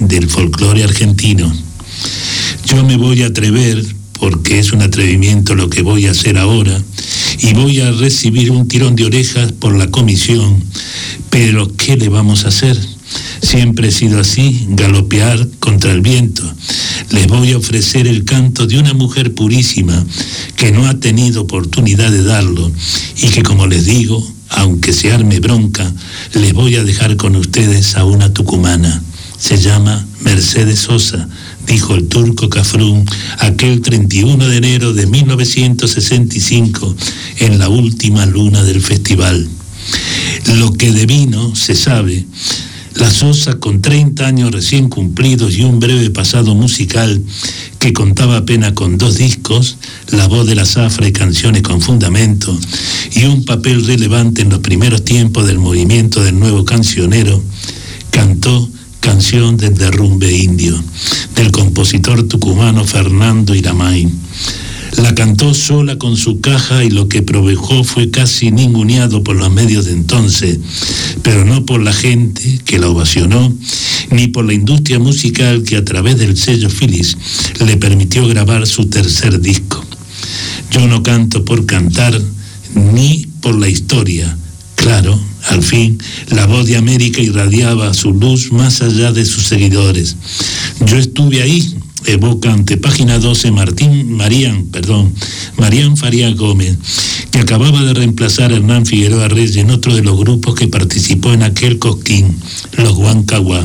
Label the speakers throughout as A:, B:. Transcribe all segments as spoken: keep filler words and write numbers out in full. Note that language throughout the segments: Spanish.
A: del folclore argentino. Yo me voy a atrever, porque es un atrevimiento lo que voy a hacer ahora, y voy a recibir un tirón de orejas por la comisión, pero ¿qué le vamos a hacer? Siempre he sido así, galopear contra el viento. Les voy a ofrecer el canto de una mujer purísima que no ha tenido oportunidad de darlo y que, como les digo, aunque se arme bronca, les voy a dejar con ustedes a una tucumana. Se llama Mercedes Sosa, dijo el turco Cafrún aquel treinta y uno de enero de mil novecientos sesenta y cinco en la última luna del festival. Lo que de vino se sabe. La Sosa, con treinta años recién cumplidos y un breve pasado musical que contaba apenas con dos discos, La voz de la zafra y Canciones con fundamento, y un papel relevante en los primeros tiempos del movimiento del nuevo cancionero, cantó Canción del derrumbe indio, del compositor tucumano Fernando Iramain. La cantó sola con su caja y lo que provocó fue casi ninguneado por los medios de entonces, pero no por la gente que la ovacionó, ni por la industria musical que a través del sello Philips le permitió grabar su tercer disco. Yo no canto por cantar, ni por la historia. Claro, al fin, la voz de América irradiaba su luz más allá de sus seguidores. Yo estuve ahí, evoca ante página doce Martín, Marían, perdón, Marían Farías Gómez, que acababa de reemplazar a Hernán Figueroa Reyes en otro de los grupos que participó en aquel cosquín, los Huancahuá.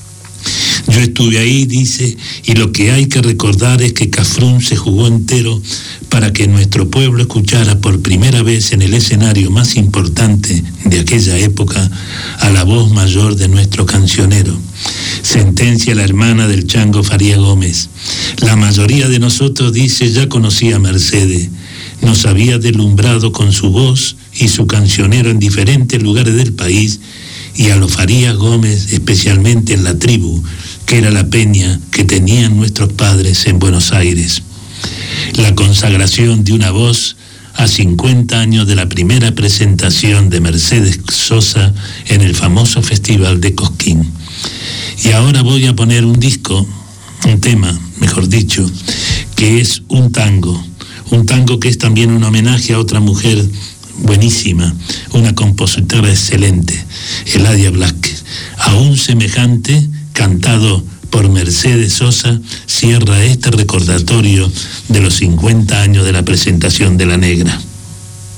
A: Yo estuve ahí, dice, y lo que hay que recordar es que Cafrún se jugó entero para que nuestro pueblo escuchara por primera vez en el escenario más importante de aquella época a la voz mayor de nuestro cancionero. Sentencia la hermana del Chango Farías Gómez. La mayoría de nosotros, dice, ya conocía a Mercedes. Nos había deslumbrado con su voz y su cancionero en diferentes lugares del país, y a los Farías Gómez, especialmente en la tribu, que era la peña que tenían nuestros padres en Buenos Aires. La consagración de una voz a cincuenta años de la primera presentación de Mercedes Sosa en el famoso Festival de Cosquín. Y ahora voy a poner un disco, un tema, mejor dicho, que es un tango, un tango que es también un homenaje a otra mujer buenísima, una compositora excelente, Eladia Blasquez. Aún semejante, cantado por Mercedes Sosa, cierra este recordatorio de los cincuenta años de la presentación de La Negra.